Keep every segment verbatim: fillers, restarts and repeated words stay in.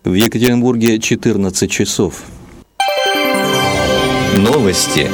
В Екатеринбурге четырнадцать часов. Новости.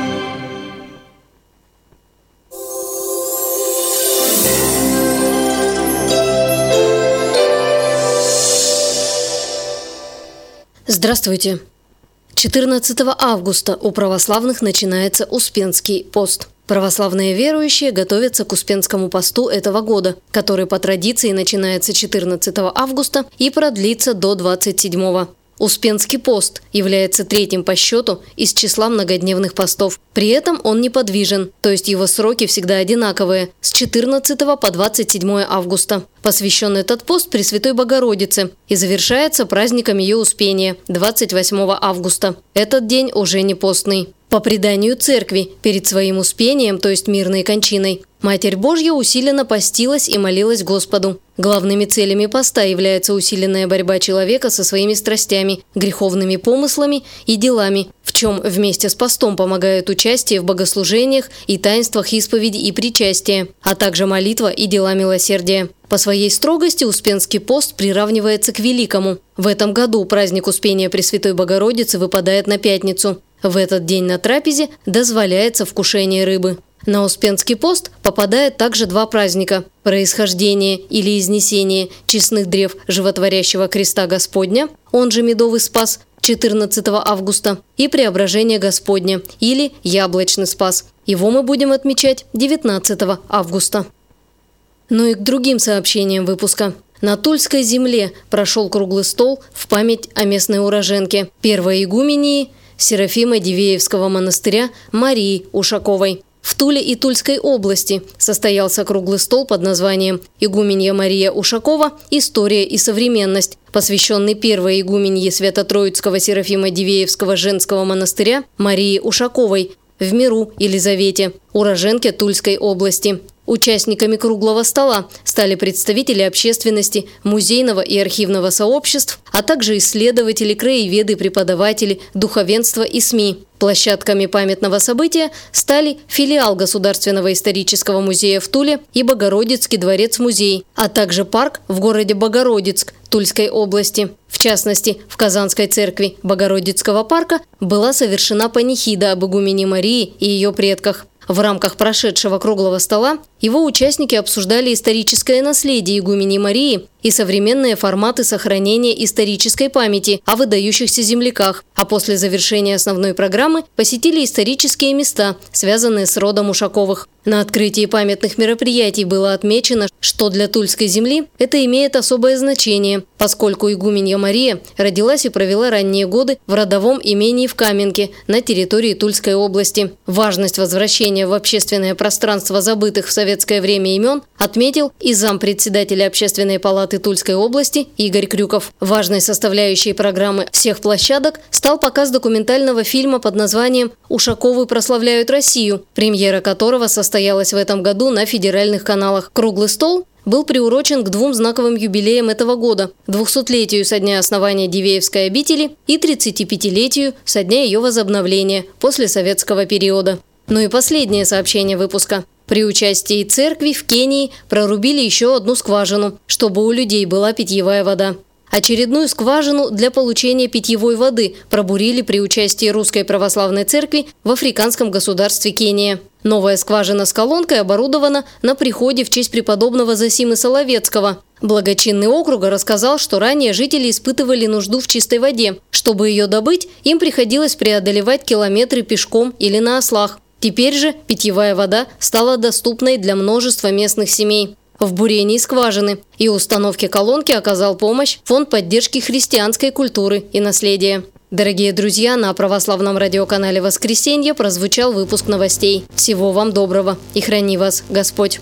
Здравствуйте. четырнадцатого августа у православных начинается Успенский пост. Православные верующие готовятся к Успенскому посту этого года, который по традиции начинается четырнадцатого августа и продлится до двадцать седьмого. Успенский пост является третьим по счету из числа многодневных постов. При этом он неподвижен, то есть его сроки всегда одинаковые – с четырнадцатого по двадцать седьмое августа. Посвящен этот пост Пресвятой Богородице и завершается праздником ее Успения – двадцать восьмого августа. Этот день уже не постный. По преданию церкви, перед своим успением, то есть мирной кончиной, Матерь Божья усиленно постилась и молилась Господу. Главными целями поста является усиленная борьба человека со своими страстями, греховными помыслами и делами, в чем вместе с постом помогает участие в богослужениях и таинствах исповеди и причастия, а также молитва и дела милосердия. По своей строгости Успенский пост приравнивается к Великому. В этом году праздник Успения Пресвятой Богородицы выпадает на пятницу. В этот день на трапезе дозволяется вкушение рыбы. На Успенский пост попадает также два праздника – происхождение или изнесение честных древ животворящего креста Господня, он же Медовый Спас, четырнадцатого августа, и Преображение Господня или Яблочный Спас. Его мы будем отмечать девятнадцатого августа. Ну и к другим сообщениям выпуска. На Тульской земле прошел круглый стол в память о местной уроженке, первой игумении Серафимы Дивеевского монастыря Марии Ушаковой. В Туле и Тульской области состоялся круглый стол под названием «Игуменья Мария Ушакова. История и современность», посвященный первой игуменье Свято-Троицкого Серафима Дивеевского женского монастыря Марии Ушаковой в Миру Елизавете, уроженке Тульской области. Участниками круглого стола стали представители общественности, музейного и архивного сообществ, а также исследователи, краеведы, преподаватели, духовенство и СМИ. Площадками памятного события стали филиал Государственного исторического музея в Туле и Богородицкий дворец-музей, а также парк в городе Богородицк Тульской области. В частности, в Казанской церкви Богородицкого парка была совершена панихида об игумене Марии и ее предках. В рамках прошедшего круглого стола его участники обсуждали историческое наследие игумени Марии и современные форматы сохранения исторической памяти о выдающихся земляках, а после завершения основной программы посетили исторические места, связанные с родом Ушаковых. На открытии памятных мероприятий было отмечено, что для Тульской земли это имеет особое значение, поскольку игуменья Мария родилась и провела ранние годы в родовом имении в Каменке на территории Тульской области. Важность возвращения в общественное пространство забытых в советское время имен отметил и зампредседателя Общественной палаты Тульской области Игорь Крюков. Важной составляющей программы всех площадок стал показ документального фильма под названием «Ушаковы прославляют Россию», премьера которого состоялась в этом году на федеральных каналах. Круглый стол был приурочен к двум знаковым юбилеям этого года – двухсотлетию со дня основания Дивеевской обители и тридцатипятилетию со дня ее возобновления после советского периода. Ну и последнее сообщение выпуска. При участии церкви в Кении прорубили еще одну скважину, чтобы у людей была питьевая вода. Очередную скважину для получения питьевой воды пробурили при участии Русской Православной Церкви в африканском государстве Кения. Новая скважина с колонкой оборудована на приходе в честь преподобного Зосимы Соловецкого. Благочинный округа рассказал, что ранее жители испытывали нужду в чистой воде. Чтобы ее добыть, им приходилось преодолевать километры пешком или на ослах. Теперь же питьевая вода стала доступной для множества местных семей. В бурении скважины и установке колонки оказал помощь Фонд поддержки христианской культуры и наследия. Дорогие друзья, на православном радиоканале «Воскресенье» прозвучал выпуск новостей. Всего вам доброго и храни вас Господь!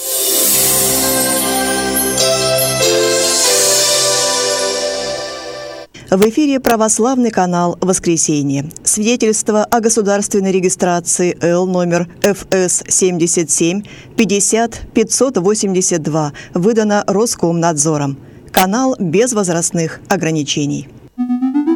В эфире православный канал «Воскресенье». Свидетельство о государственной регистрации Л номер Эф Эс семьдесят семь пятьдесят пятьсот восемьдесят два выдано Роскомнадзором. Канал без возрастных ограничений.